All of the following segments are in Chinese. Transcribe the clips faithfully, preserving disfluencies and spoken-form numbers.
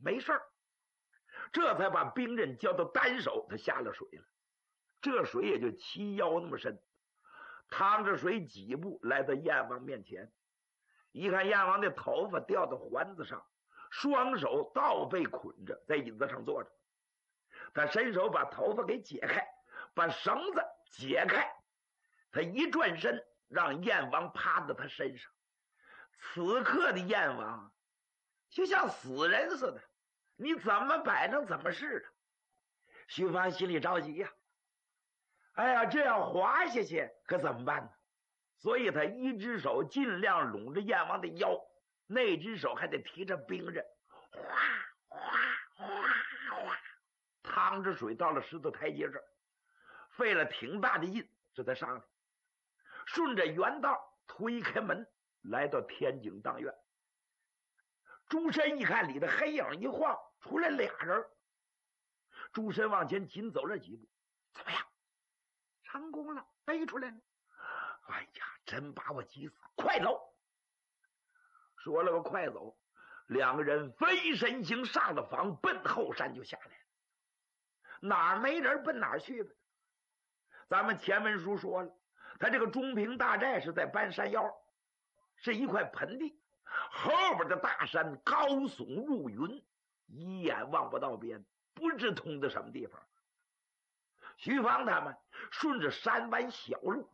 没事儿，这才把兵刃交到单手，他下了水了。这水也就齐腰那么深，趟着水几步来到燕王面前，一看燕王的头发掉到环子上，双手倒背捆着，在椅子上坐着。他伸手把头发给解开，把绳子解开，他一转身，让燕王趴在他身上。此刻的燕王就像死人似的，你怎么摆成怎么是的。徐芳心里着急呀、啊，哎呀，这样滑下去可怎么办呢？所以他一只手尽量拢着燕王的腰，那只手还得提着兵刃，哗哗哗哗，趟着水到了石头台阶这儿，费了挺大的劲，这才上来。顺着原道推开门，来到天井当院。朱深一看里的黑影一晃，出来俩人。朱深往前紧走了几步，怎么样？成功了，背出来了。哎呀，真把我急死！快走！说了个快走，两个人飞身行上了房，奔后山就下来了。哪儿没人奔哪儿去吧。咱们前文书说了，他这个中平大寨是在半山腰，是一块盆地，后边的大山高耸入云，一眼望不到边，不知通到什么地方。徐芳他们顺着山湾小路，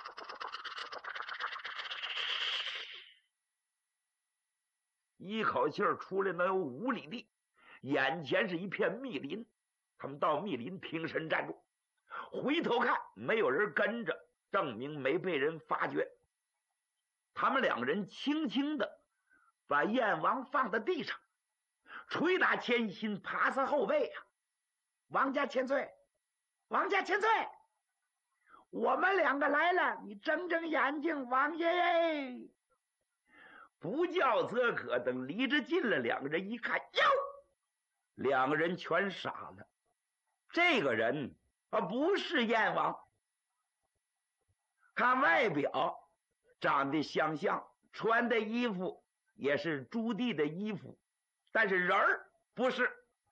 一口气儿出来能有五里地，眼前是一片密林。他们到密林平身站住，回头看没有人跟着，证明没被人发觉。他们两个人轻轻的把燕王放在地上，捶打前心，爬在后背啊！王家千岁，王家千岁，我们两个来了，你睁睁眼睛，王爷！不叫则可，等离着近了，两个人一看，哟，两个人全傻了。这个人啊，不是燕王。看外表长得相像，穿的衣服也是朱棣的衣服，但是人儿不是。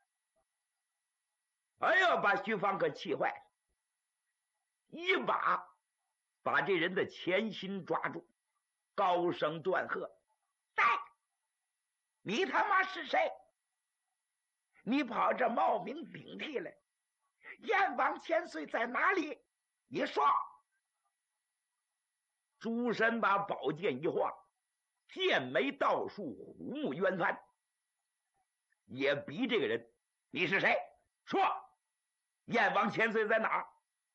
哎呦，把徐芳可气坏了，一把把这人的前心抓住，高声断喝：哎，你他妈是谁？你跑这冒名顶替来，燕王千岁在哪里？你说！朱深把宝剑一晃，剑眉倒竖，虎目圆翻，也逼这个人：你是谁？说，燕王千岁在哪儿？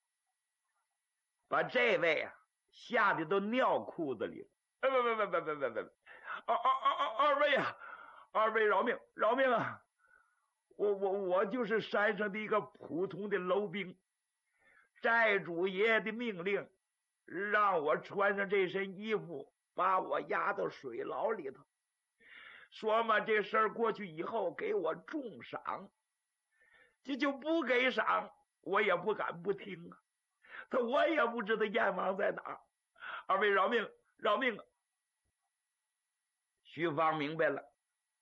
把这位啊吓得都尿裤子里了。哎，不不不不不不不，二二二二二位啊，二位饶命饶命啊！我我我就是山上的一个普通的楼兵，寨主爷的命令让我穿上这身衣服，把我押到水牢里头，说嘛这事儿过去以后给我重赏，这就不给赏我也不敢不听啊。他我也不知道燕王在哪儿，二位饶命饶命啊！徐芳明白了，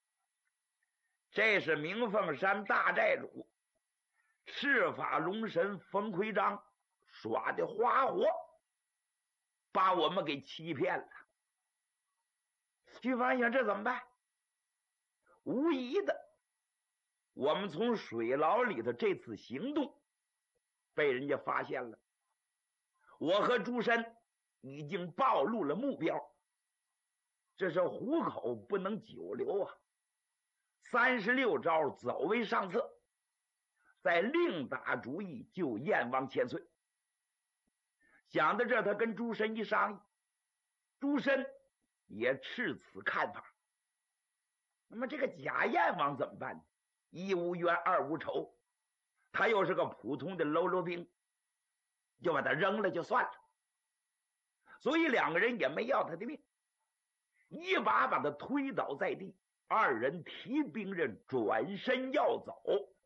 这是明凤山大寨主赤发龙神冯奎章耍的花活，把我们给欺骗了。徐芳想这怎么办？无疑的，我们从水牢里头这次行动被人家发现了，我和朱深已经暴露了目标，这是虎口不能久留啊！三十六招走为上策，再另打主意救燕王千岁。想到这，他跟朱深一商议，朱深也持此看法。那么这个假燕王怎么办呢？一无冤二无仇，他又是个普通的喽啰兵，就把他扔了就算了。所以两个人也没要他的命，一把把他推倒在地，二人提兵刃转身要走。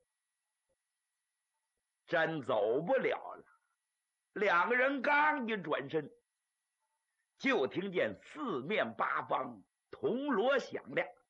真走不了了，两个人刚一转身，就听见四面八方铜锣响亮，